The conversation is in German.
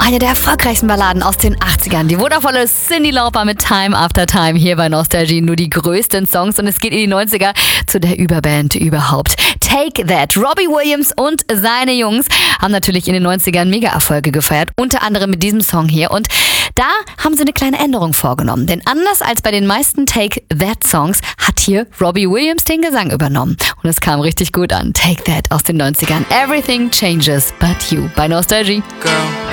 eine der erfolgreichsten Balladen aus den 80ern. Die wundervolle Cyndi Lauper mit Time After Time hier bei Nostalgie. Nur die größten Songs und es geht in die 90er zu der Überband überhaupt. Take That. Robbie Williams und seine Jungs haben natürlich in den 90ern Mega-Erfolge gefeiert. Unter anderem mit diesem Song hier. Und da haben sie eine kleine Änderung vorgenommen. Denn anders als bei den meisten Take That Songs hat hier Robbie Williams den Gesang übernommen. Und es kam richtig gut an. Take That aus den 90ern. Everything changes but you bei Nostalgie. Girl.